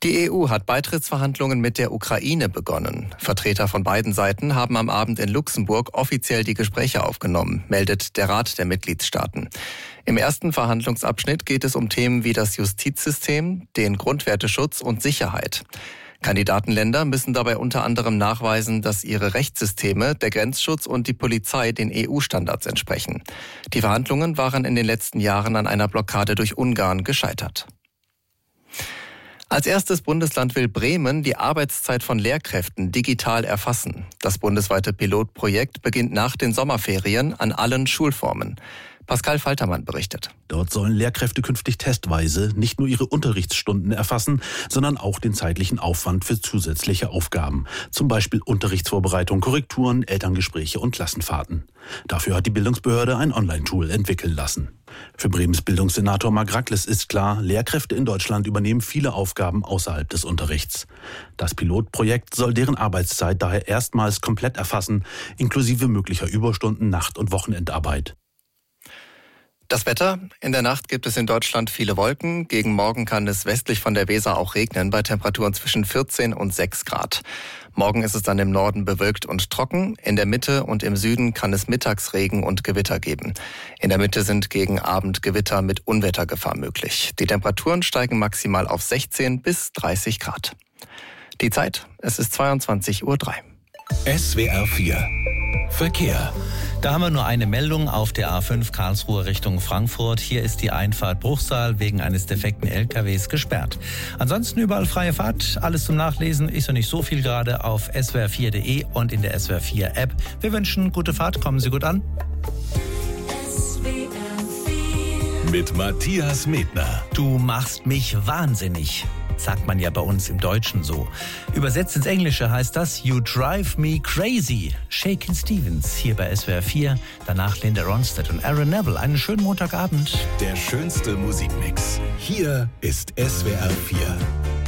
Die EU hat Beitrittsverhandlungen mit der Ukraine begonnen. Vertreter von beiden Seiten haben am Abend in Luxemburg offiziell die Gespräche aufgenommen, meldet der Rat der Mitgliedstaaten. Im ersten Verhandlungsabschnitt geht es um Themen wie das Justizsystem, den Grundwerteschutz und Sicherheit. Kandidatenländer müssen dabei unter anderem nachweisen, dass ihre Rechtssysteme, der Grenzschutz und die Polizei den EU-Standards entsprechen. Die Verhandlungen waren in den letzten Jahren an einer Blockade durch Ungarn gescheitert. Als erstes Bundesland will Bremen die Arbeitszeit von Lehrkräften digital erfassen. Das bundesweite Pilotprojekt beginnt nach den Sommerferien an allen Schulformen. Pascal Faltermann berichtet. Dort sollen Lehrkräfte künftig testweise nicht nur ihre Unterrichtsstunden erfassen, sondern auch den zeitlichen Aufwand für zusätzliche Aufgaben. Zum Beispiel Unterrichtsvorbereitung, Korrekturen, Elterngespräche und Klassenfahrten. Dafür hat die Bildungsbehörde ein Online-Tool entwickeln lassen. Für Bremens Bildungssenator Marc Rackles ist klar, Lehrkräfte in Deutschland übernehmen viele Aufgaben außerhalb des Unterrichts. Das Pilotprojekt soll deren Arbeitszeit daher erstmals komplett erfassen, inklusive möglicher Überstunden, Nacht- und Wochenendarbeit. Das Wetter. In der Nacht gibt es in Deutschland viele Wolken. Gegen Morgen kann es westlich von der Weser auch regnen, bei Temperaturen zwischen 14 und 6 Grad. Morgen ist es dann im Norden bewölkt und trocken. In der Mitte und im Süden kann es Mittagsregen und Gewitter geben. In der Mitte sind gegen Abend Gewitter mit Unwettergefahr möglich. Die Temperaturen steigen maximal auf 16 bis 30 Grad. Die Zeit, es ist 22:03 Uhr. SWR 4 Verkehr. Da haben wir nur eine Meldung auf der A5 Karlsruhe Richtung Frankfurt. Hier ist die Einfahrt Bruchsal wegen eines defekten LKWs gesperrt. Ansonsten überall freie Fahrt. Alles zum Nachlesen ist ja nicht so viel gerade auf swr4.de und in der SWR 4 App. Wir wünschen gute Fahrt. Kommen Sie gut an. Mit Matthias Medner. Du machst mich wahnsinnig. Sagt man ja bei uns im Deutschen so. Übersetzt ins Englische heißt das You drive me crazy. Shakin' Stevens hier bei SWR 4. Danach Linda Ronstadt und Aaron Neville. Einen schönen Montagabend. Der schönste Musikmix. Hier ist SWR 4.